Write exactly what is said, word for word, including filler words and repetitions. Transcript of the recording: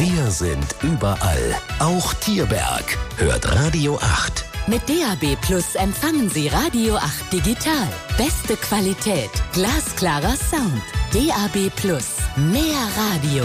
Wir sind überall, auch Tierberg. Hört Radio acht. Mit D A B Plus empfangen Sie Radio acht digital. Beste Qualität, glasklarer Sound. D A B Plus, mehr Radio.